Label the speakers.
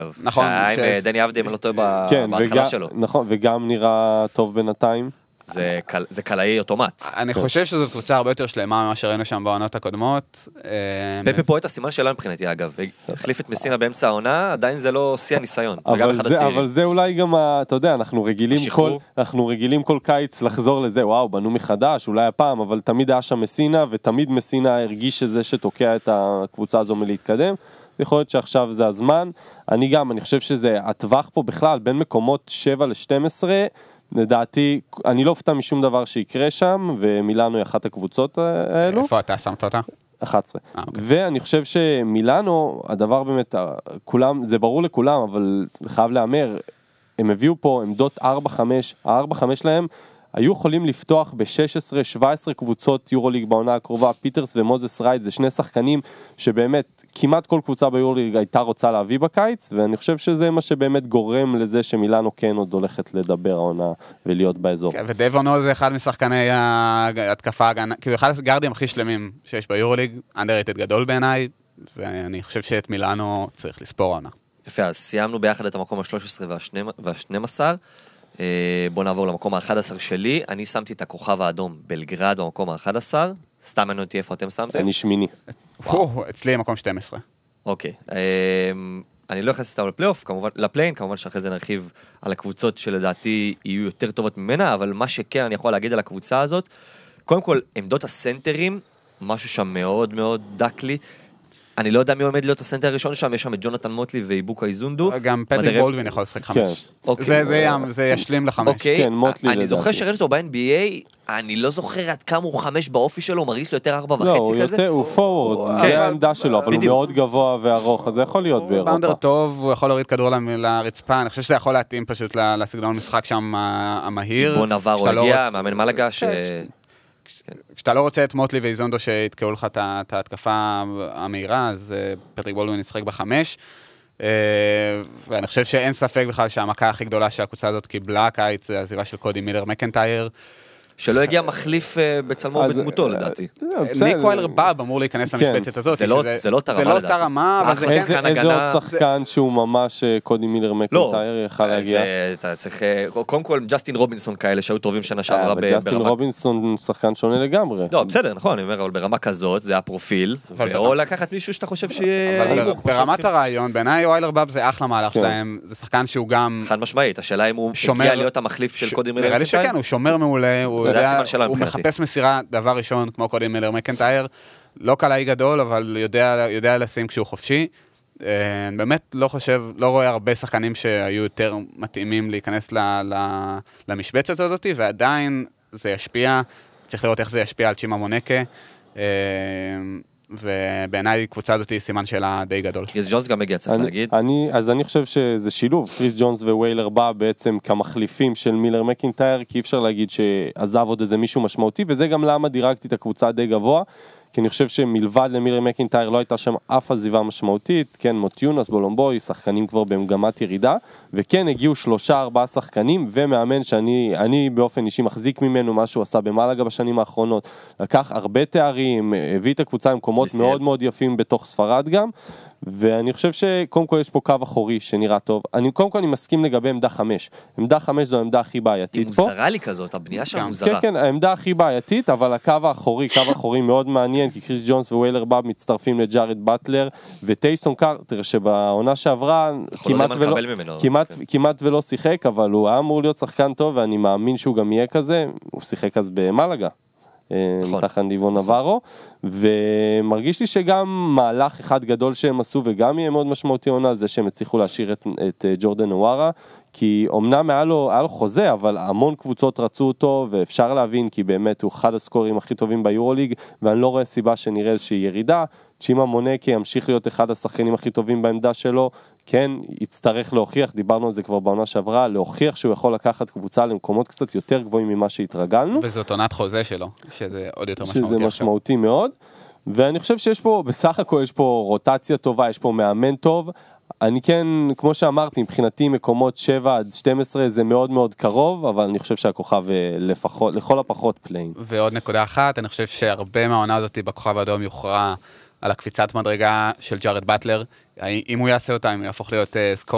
Speaker 1: נכון.
Speaker 2: שהיה עם דני אבדי, אם אני לא טועה בהתחלה שלו.
Speaker 3: נכון, וגם נראה טוב בינתיים.
Speaker 2: זה קלעי אוטומט.
Speaker 1: אני חושב שזו קבוצה הרבה יותר שלמה ממה שראינו שם בעונות הקודמות.
Speaker 2: פפי פה את הסימן שלה מבחינתי, אגב. החליף את מסינה באמצע העונה, עדיין זה לא שיא הניסיון.
Speaker 3: אבל זה אולי גם, אתה יודע, אנחנו רגילים כל קיץ לחזור לזה, וואו, בנו מחדש, אולי הפעם, אבל תמיד היה שם מסינה, ותמיד מסינה הרגיש שזה שתוקע את הקבוצה הזו מלהתקדם. יכול להיות שעכשיו זה הזמן. אני חושב שזה הטווח פה בכלל, בין מקומות 7 ל-12, לדעתי, אני לא אופתע משום דבר שיקרה שם, ומילאנו היא אחת הקבוצות האלו.
Speaker 1: איפה אתה שמת אותה?
Speaker 3: 11. ואני חושב שמילאנו, הדבר באמת, כולם, זה ברור לכולם, אבל זה חייב לאמר, הם הביאו פה עמדות 4-5, ה-4-5 להם, היו יכולים לפתוח ב-16-17 קבוצות יורוליג בעונה הקרובה, פיטרס ומוזס רייט, זה שני שחקנים שבאמת כמעט כל קבוצה ביורוליג הייתה רוצה להביא בקיץ, ואני חושב שזה מה שבאמת גורם לזה שמילאנו כן עוד הולכת לדבר העונה ולהיות באזור.
Speaker 1: כן, ודייבונו זה אחד משחקני התקפה הגנה, כאילו אחד הגארדים הכי שלמים שיש ביורוליג, underrated גדול בעיניי, ואני חושב שאת מילאנו צריך לספור העונה.
Speaker 2: יפה, אז סיימנו ביחד את המקום ה-13 וה-12, בוא נעבור למקום ה-11 שלי, אני שמתי את הכוכב האדום בלגרד במקום ה-11, סתם מעניין אותי איפה אתם שמתם?
Speaker 3: אני שמיני.
Speaker 1: אצלי מקום 12.
Speaker 2: אוקיי, אני לא אכנס איתם לפליין, כמובן שאחרי זה נרחיב על הקבוצות שלדעתי יהיו יותר טובות ממנה, אבל מה שכן אני יכול להגיד על הקבוצה הזאת, קודם כל עמדות הסנטרים, משהו שם מאוד מאוד דק לי, אני לא יודע מי עומד להיות הסנטר הראשון שם, יש שם את ג'ונתן מוטלי ואיבוקה איזונדו.
Speaker 1: גם פטריק בולדווין יכול לשחק 5. זה ישלים ל5.
Speaker 2: אני זוכר שראיתי אותו ב-NBA, אני לא זוכר עד כמה הוא 5 באופי שלו, הוא מרגיש לו יותר 4.5 כזה.
Speaker 3: הוא פורוורד, זה העמדה שלו, אבל הוא מאוד גבוה וארוך, אז זה יכול להיות באירופה.
Speaker 1: הוא באונדר טוב, הוא יכול להוריד כדור לרצפה, אני חושב שזה יכול להתאים פשוט לסגנון משחק שם המהיר.
Speaker 2: בוא נעבור הגיע, מאמן מלגה
Speaker 1: כשאתה לא רוצה את מוטלי ואיזונדו שיתקעו לך את ההתקפה המהירה, אז פטריק בולדווין ישחק ב5, ואני חושב שאין ספק בכלל שהמכה הכי גדולה שהקבוצה הזאת קיבלה קיץ, זה העזיבה של קודי מילר מקנטייר,
Speaker 2: שלא הגיע מחליף בצלמו בדמותו לדעתי.
Speaker 1: ניק וויילר באב אמור להיכנס למשבצת הזאת.
Speaker 2: זה לא תרמה לדעתי.
Speaker 3: איזה עוד שחקן שהוא ממש קודי מילר מקנטייר יכל להגיע?
Speaker 2: אתה צריך, קודם כל ג'סטין רובינסון כאלה שהיו טובים שנה שעברה.
Speaker 3: ג'סטין רובינסון שחקן שונה לגמרי.
Speaker 2: לא, בסדר, נכון, אני אומר, אבל ברמה כזאת זה הפרופיל, או לקחת מישהו שאתה חושב שיהיה...
Speaker 1: ברמת הרעיון, בעיניי וויילר באב זה אחלה מהלך שלהם, זה שחקן שהוא גם...
Speaker 2: חד משמעית, השאלה אם הוא הגיע להיות המחליף של קודי מילר
Speaker 1: מקנטייר. נראה לי שכן, הוא שומר מעולה, הוא מחפש מסירה דבר ראשון, כמו קודי מילר מקנטייר, לא קלעי גדול, אבל יודע לשים כשהוא חופשי. באמת לא רואה הרבה שחקנים שהיו יותר מתאימים להיכנס למשבצת הזאת, ועדיין זה ישפיע, צריך לראות איך זה ישפיע על צ'ימה מונקה, ובעיניי קבוצה הזאת היא סימן שאלה די גדול.
Speaker 2: קריס ג'ונס גם מגיע, צריך להגיד.
Speaker 3: אז אני חושב שזה שילוב, קריס ג'ונס וויילר בא בעצם כמחליפים של מילר מקינטייר, כי אי אפשר להגיד שעזב עוד איזה מישהו משמעותי, וזה גם למה דירגתי את הקבוצה די גבוה, כי אני חושב שמלבד למילר מקינטייר לא הייתה שם אף עזיבה משמעותית, כן, מוטיונס, בולומבוי, שחקנים כבר במגמת ירידה, וכן הגיעו 3-4 שחקנים, ומאמן שאני באופן אישי מחזיק ממנו מה שהוא עשה במלגה בשנים האחרונות, לקח הרבה תארים, הביא את הקבוצה למקומות מאוד מאוד יפים בתוך ספרד גם, ואני חושב שקודם כל יש פה קו אחורי שנראה טוב. קודם כל אני מסכים לגבי עמדה 5. עמדה 5 זו העמדה הכי בעייתית פה.
Speaker 2: היא מוזרה לי כזאת, הבנייה שם מוזרה.
Speaker 3: כן, כן, העמדה הכי בעייתית, אבל הקו האחורי מאוד מעניין, כי קריס ג'ונס וויילר באב מצטרפים לג'ארד באטלר, וטייסון קארטר שבעונה שעברה כמעט ולא שיחק, אבל הוא היה אמור להיות שחקן טוב, ואני מאמין שהוא גם יהיה כזה, הוא שיחק אז במלגה. תחת דיוון נברו, ומרגיש לי שגם מהלך אחד גדול שהם עשו, וגם יהיה מאוד משמעותי עונה, זה שהם הצליחו להשאיר את ג'ורדן אווארה, כי אמנם היה לו חוזה, אבל המון קבוצות רצו אותו, ואפשר להבין, כי באמת הוא אחד הסקורים הכי טובים ביורוליג, ואני לא רואה סיבה שנראה איזושהי ירידה, צ'ימה מונקה ימשיך להיות אחד השחקנים הכי טובים בעמדה שלו, כן, יצטרך להוכיח, דיברנו על זה כבר בעונה שעברה, להוכיח שהוא יכול לקחת קבוצה למקומות קצת יותר גבוהים ממה שהתרגלנו.
Speaker 1: וזאת עונת חוזה שלו, שזה עוד יותר משמעותי.
Speaker 3: שזה משמעותי מאוד, ואני חושב שיש פה, בסך הכל יש פה רוטציה טובה, יש פה מאמן טוב, אני כן, כמו שאמרתי, מבחינתי מקומות 7-12 זה מאוד מאוד קרוב, אבל אני חושב שהכוכב לכל הפחות פליין.
Speaker 1: ועוד נקודה אחת, אני חושב שהרבה מהעונה הזאת בכוכב האדום יוכרע על הקפיצת מדרגה של ג'ארד באטלר, אם הוא יעשה אותה, אם הוא יהפוך להיות סקור